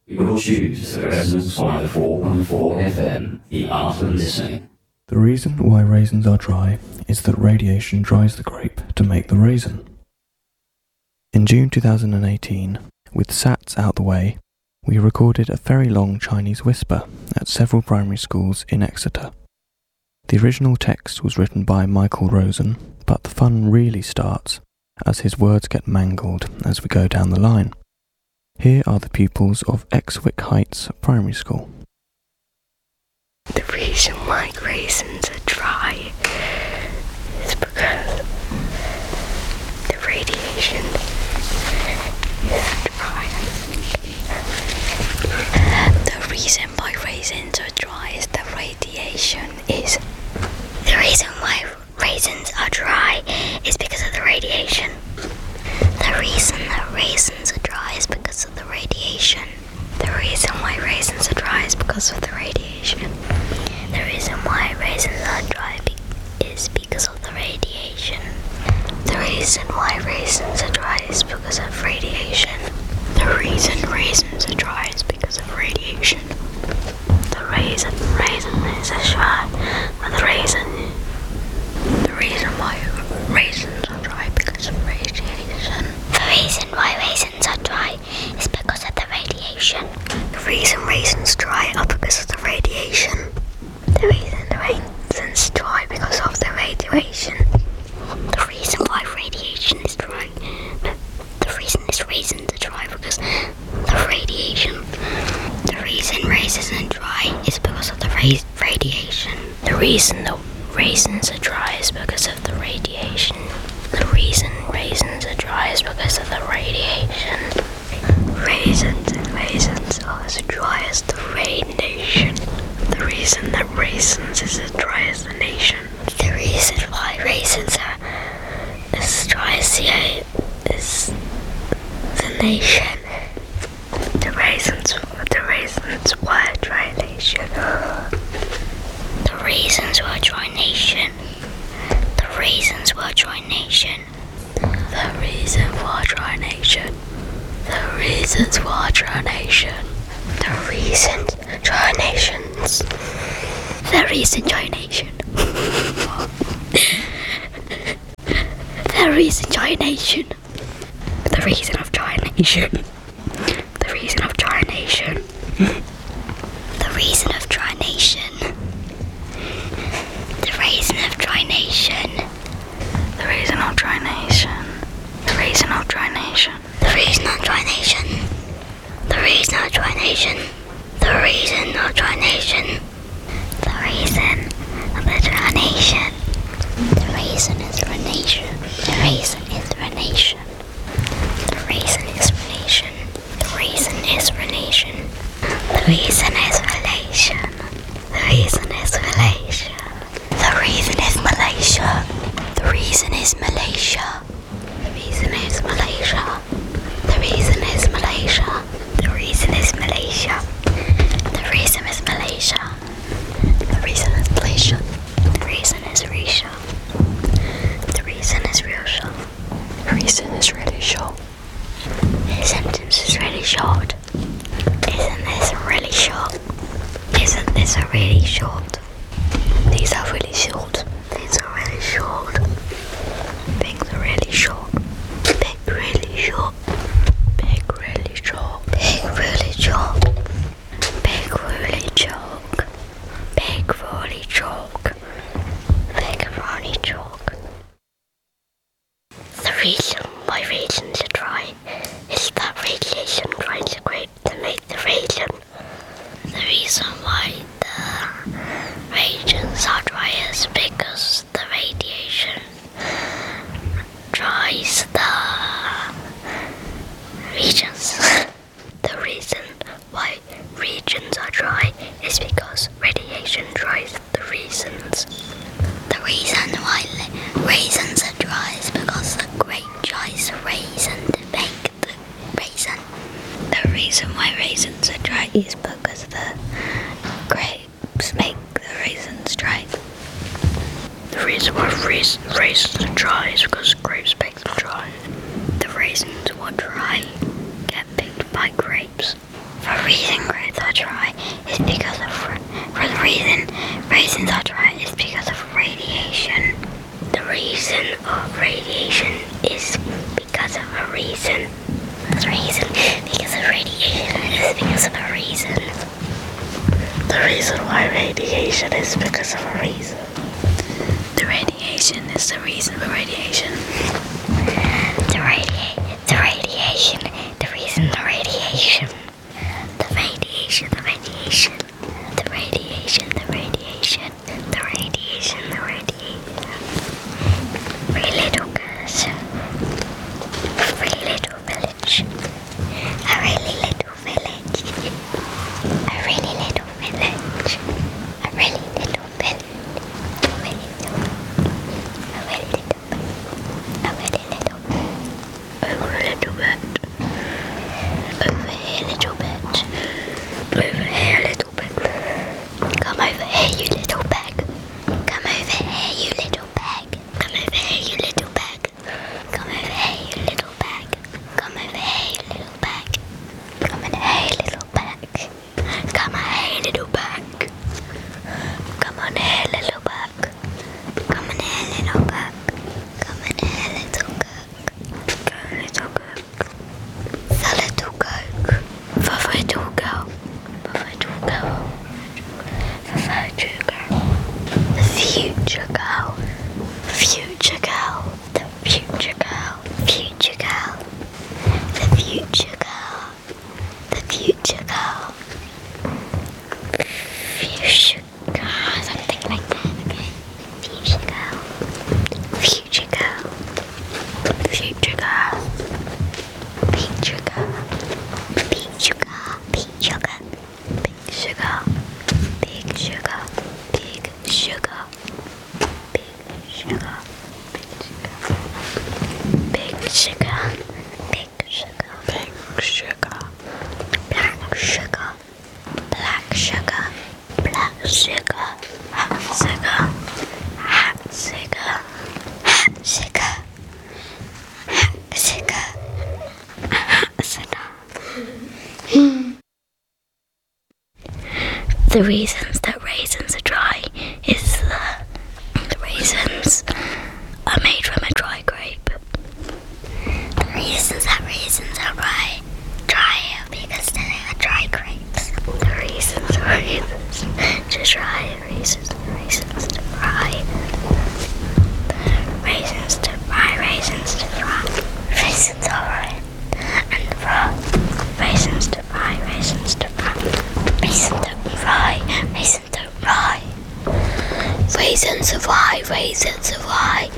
Your shoes to Resonance 104.4 FM, the art of listening. The reason why raisins are dry is that radiation dries the grape to make the raisin. In June 2018, with SATs out the way, we recorded a very long Chinese whisper at several primary schools in Exeter. The original text was written by Michael Rosen, but the fun really starts as his words get mangled as we go down the line. Here are the pupils of Exwick Heights Primary School. The reason why raisins are dry is because the radiation is dry. The reason why raisins are dry is the radiation is. The reason why raisins are dry is because of the radiation. The reason that raisins are dry is because of the radiation. The reason why raisins are dry is because of the radiation. The reason why raisins are dry is because of the radiation. The reason why raisins are dry is because of radiation. The reason raisins are dry is because of radiation. The raisin is a shot. The reason why raisins are dry because of radiation. The reason why raisins are dry is because of the radiation. The reason raisins dry are because of the radiation. The reason raisins dry because of the radiation. The reason why radiation is dry. The reason raisins are dry because the radiation. The reason raisins are dry is because of the radiation. The reason the raisins are dry is because of the radiation. The reason raisins are dry is because of the radiation. Raisins are as dry as the radiation. The reason that raisins is as dry as the nation. The reason why raisins are as dry as the nation. The reasons why a dry nation. The reasons why a dry nation. The reasons why a dry nation. The reason why a dry nation. The reasons why a dry nation. The reasons dry nations. The reason dry nation. The reason dry nation. The reason of dry nation. The reason of dry nation. The reason of dry nation. The reason of dry nation. The reason of dry nation. The reason of dry nation. The reason of dry nation. The reason of dry nation. The reason of dry nation. The reason of the dry nation. The reason is renation. The reason is renation. The reason is renation. The reason is renation. The reason is relation. The reason is relation. The reason is Malaysia. The reason is Malaysia. The reason is Malaysia. The reason is Malaysia. The reason is Malaysia. The reason is Malaysia. The reason is Malaysia. The reason is Risha. The reason is Risha. The reason is really short. This sentence is really short. Isn't this really short? Isn't this a really short? These are really short. These are really short. Things are really short. Big really short. Big really short. Big really short. Big really chalk. Big really chalk. Big really chalk. The reason why raisins are dry is that radiation dries the grape to make the raisin. The reason why the raisins are dry is because the radiation dries the regions. The reason why regions are dry is because radiation dries the reasons. The reason why raisins are dry is because the grape dries the raisin to make the raisin. The reason why raisins are dry is because the grapes make the raisins dry. The reason why raisins are dry is because grapes make them dry. The raisins were dry get picked by grapes. The reason reasons are dry is because of radiation. The reason of radiation is because of a reason. The reason because of radiation is because of a reason. The reason why radiation is because of a reason. The radiation is the reason for radiation. The radiation, the reason for radiation. The radiation, the radiation. The radiation, the radiation. The radiation, the radiation. Three little girls. Three little village. A really little village. A really little village. A really little village. A really little. A really little. A really little. Over a little bit. Over here, little bit. Over here, little bit. Come over here, you little bag. Come over here, you little bag. Come over here, you little bag. Come over here, you little bag. Come over here, you little bag. Come in here, little bag. Come on here, little bag. Come on here, little bag. Come on here, little bag. Come in here, little cook. Go, little cook. The little cook. The little girl. The little girl. The future girl. The future girl. Future girl. The future girl. Future girl. The future girl. The future girl. Future girl. Something like that, okay? Future girl. Future girl. Future girl. Future girl. Big sugar. Big sugar. Big sugar. Big sugar. Big sugar. Big sugar. Big sugar. Big sugar. Big sugar. Black sugar. Black sugar. Black sugar. Hot sugar. Hot sugar. Hot sugar. Hot sugar. Hot sugar. The reasons that raisins are dry is the raisins are made from a dry grape. The reasons that raisins are dry are because they are dry grapes. The reasons to dry, raisins to fry. Raisins to fry, raisins to fry. Raisins are red and fry. Raisins to fry, raisins to fry. Raisins don't fry, raisins don't fry. Raisins to fry, raisins to fry.